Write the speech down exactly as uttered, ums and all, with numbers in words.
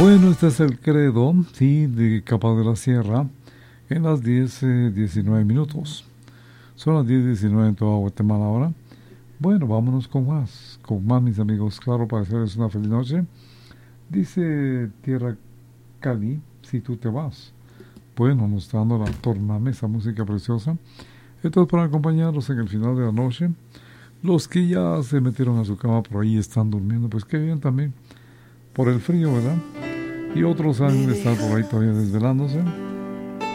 Bueno, este es el credo, sí, de Capa de la Sierra, en las diez, diecinueve minutos. Son las diez diecinueve en toda Guatemala ahora. Bueno, vámonos con más, con más, mis amigos, claro, para hacerles una feliz noche. Dice Tierra Cali, si tú te vas. Bueno, nos está dando la tornamesa, música preciosa. Esto es para acompañarlos en el final de la noche. Los que ya se metieron a su cama por ahí están durmiendo, pues qué bien también, por el frío, ¿verdad? Y otros han de estar por ahí todavía desvelándose.